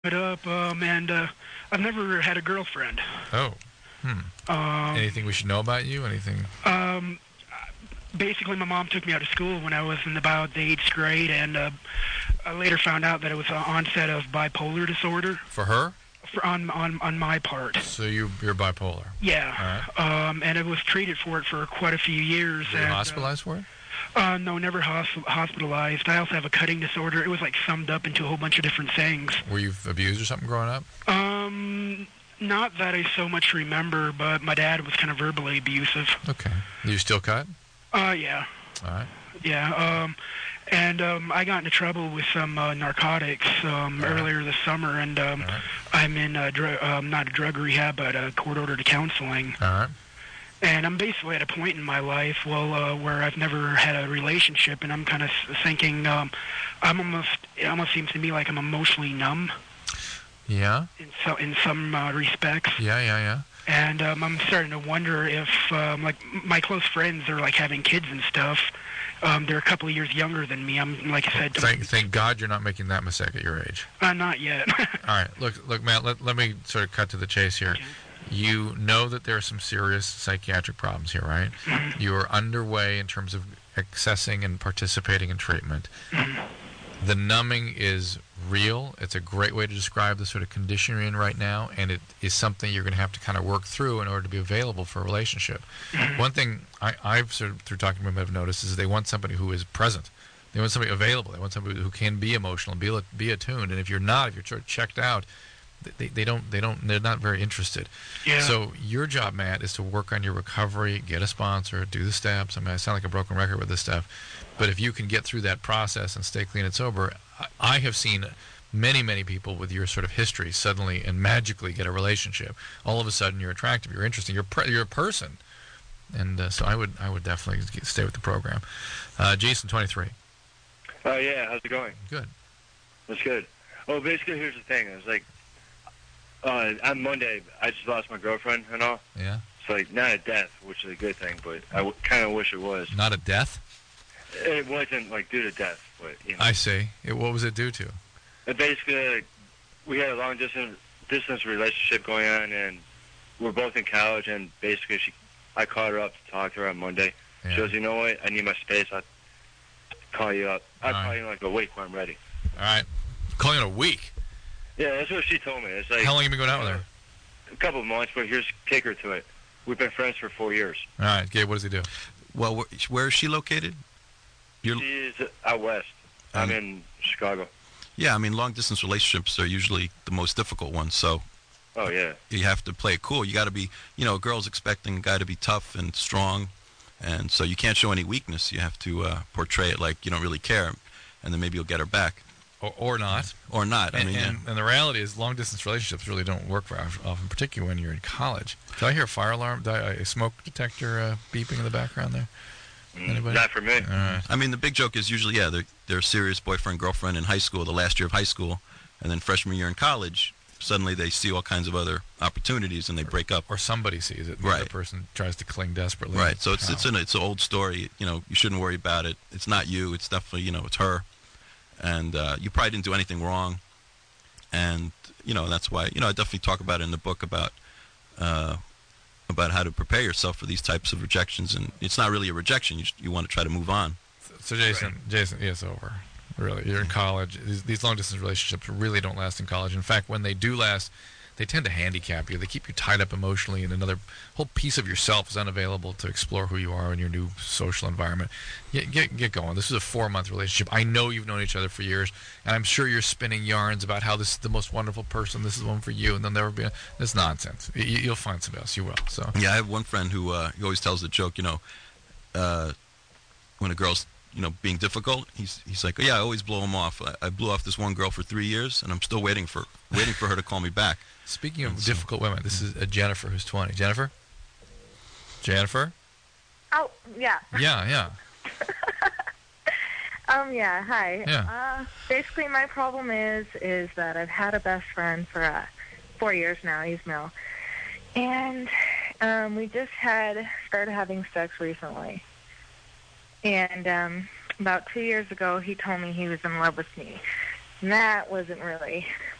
it up, and I've never had a girlfriend. Oh. Anything we should know about you? Anything? Basically, my mom took me out of school when I was in about the 8th grade, and I later found out that it was an onset of bipolar disorder. For her? On my part. So you're bipolar? Yeah. All right. And I was treated for it for quite a few years. Were you hospitalized for it? No, never hospitalized. I also have a cutting disorder. It was like summed up into a whole bunch of different things. Were you abused or something growing up? Not that I so much remember, but my dad was kind of verbally abusive. Okay. Do you still cut? Yeah. All right. Yeah. And I got into trouble with some narcotics earlier this summer, and I'm in not a drug rehab, but court-ordered counseling. All right. And I'm basically at a point in my life, where I've never had a relationship, and I'm kind of thinking, it almost seems to me like I'm emotionally numb. Yeah. In some respects. Yeah. And I'm starting to wonder if, like, my close friends are like having kids and stuff. They're a couple of years younger than me. I'm, like I said. Thank God you're not making that mistake at your age. Not yet. All right. Look, Matt. Let me sort of cut to the chase here. Okay. You know that there are some serious psychiatric problems here, right? Mm-hmm. You are underway in terms of accessing and participating in treatment. Mm-hmm. The numbing is real. It's a great way to describe the sort of condition you're in right now, and it is something you're going to have to kind of work through in order to be available for a relationship. Mm-hmm. One thing I've sort of, through talking to them, have noticed is they want somebody who is present. They want somebody available. They want somebody who can be emotional, be attuned. And if you're not, if you're sort of checked out, they're not very interested. Yeah. So your job, Matt, is to work on your recovery, get a sponsor, do the steps. I mean, I sound like a broken record with this stuff, but if you can get through that process and stay clean and sober, I have seen many people with your sort of history suddenly and magically get a relationship. All of a sudden, you're attractive, you're interesting, you're a person, and so I would definitely stay with the program. Jason, 23. Oh yeah, how's it going? Good. That's good. Well, basically, here's the thing. I was like, on Monday, I just lost my girlfriend and all. Yeah. It's like not a death, which is a good thing, but I kind of wish it was. Not a death? It wasn't like due to death, but you know. I see. What was it due to? Basically, like, we had a long distance relationship going on, and we're both in college. And basically, I called her up to talk to her on Monday. Yeah. She goes, "You know what? I need my space. I'll call you up. I'll call you in like a week when I'm ready." All right. Call you in a week? Yeah, that's what she told me. It's like, how long have you been going out with her? A couple of months, but here's kicker to it. We've been friends for 4 years. All right, Gabe, what does he do? Well, where is she located? She's out west. I'm in Chicago. Yeah, I mean, long-distance relationships are usually the most difficult ones, so... Oh, yeah. You have to play it cool. You got to be, a girl's expecting a guy to be tough and strong, and so you can't show any weakness. You have to portray it like you don't really care, and then maybe you'll get her back. Or not. Or not. And the reality is long-distance relationships really don't work very often, particularly when you're in college. Did I hear a fire alarm, a smoke detector beeping in the background there? Anybody? Not for me. I mean, the big joke is usually, they're serious boyfriend-girlfriend in high school, the last year of high school, and then freshman year in college, suddenly they see all kinds of other opportunities and they break up. Or somebody sees it. The other person tries to cling desperately. Right. So it's an old story. You shouldn't worry about it. It's not you. It's definitely, it's her. And you probably didn't do anything wrong. And, that's why, I definitely talk about it in the book about how to prepare yourself for these types of rejections. And it's not really a rejection. You want to try to move on. So Jason, it's over. Really, you're in college. These long-distance relationships really don't last in college. In fact, when they do last, they tend to handicap you. They keep you tied up emotionally, and another whole piece of yourself is unavailable to explore who you are in your new social environment. Get going. This is a 4-month relationship. I know you've known each other for years, and I'm sure you're spinning yarns about how this is the most wonderful person, this is the one for you, and there'll never be That's nonsense. You'll find somebody else. You will. So yeah, I have one friend who he always tells the joke, when a girl's being difficult, he's like, oh, yeah, I always blow him off. I blew off this one girl for 3 years, and I'm still waiting for her to call me back. Speaking of difficult women, this is Jennifer who's 20. Jennifer? Oh, yeah. Yeah. Yeah, hi. Yeah. Basically, my problem is that I've had a best friend for 4 years now. He's male. And we just started having sex recently. And about 2 years ago, he told me he was in love with me. And that wasn't really